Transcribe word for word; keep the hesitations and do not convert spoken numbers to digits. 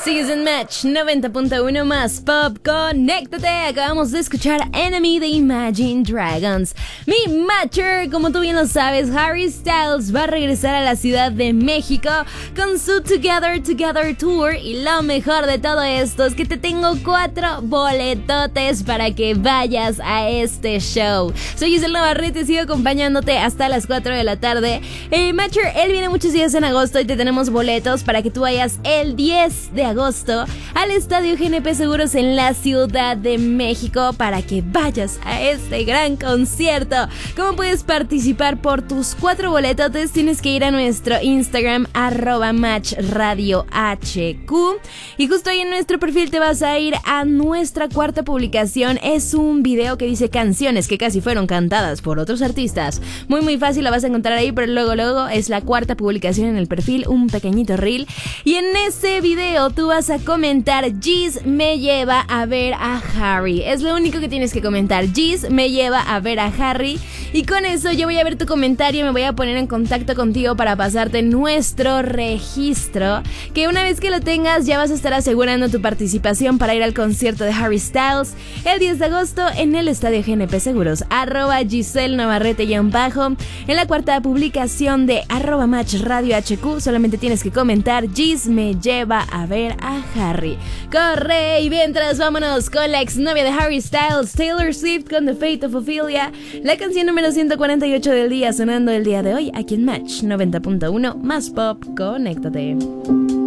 Sigues en Match noventa punto uno más Pop, conéctate. Acabamos de escuchar Enemy de Imagine Dragons. Mi matcher, como tú bien lo sabes, Harry Styles va a regresar a la Ciudad de México con su Together Together Tour. Y lo mejor de todo esto es que te tengo cuatro boletotes para que vayas a este show. Soy Giselle Navarrete, sigo acompañándote hasta las cuatro de la tarde. El matcher, él viene muchos días en agosto y te tenemos boletos para que tú vayas el diez de agosto al Estadio G N P Seguros en la Ciudad de México para que vayas a este gran concierto. ¿Cómo puedes participar por tus cuatro boletotes? Tienes que ir a nuestro Instagram arroba match radio hq y justo ahí en nuestro perfil te vas a ir a nuestra cuarta publicación. Es un video que dice canciones que casi fueron cantadas por otros artistas. Muy muy fácil, la vas a encontrar ahí, pero luego luego es la cuarta publicación en el perfil, un pequeñito reel, y en ese video tú vas a comentar Giz me lleva a ver a Harry. Es lo único que tienes que comentar, Giz me lleva a ver a Harry, y con eso yo voy a ver tu comentario, me voy a poner en contacto contigo para pasarte nuestro registro, que una vez que lo tengas ya vas a estar asegurando tu participación para ir al concierto de Harry Styles el diez de agosto en el Estadio G N P Seguros. Arroba Giselle Navarrete-bajo en la cuarta publicación de arroba match radio hq. Solamente tienes que comentar Giz me lleva a ver a Harry. Corre, y mientras vámonos con la exnovia de Harry Styles, Taylor Swift, con The Fate of Ophelia, la canción número ciento cuarenta y ocho del día, sonando el día de hoy aquí en Match noventa punto uno más Pop, conéctate.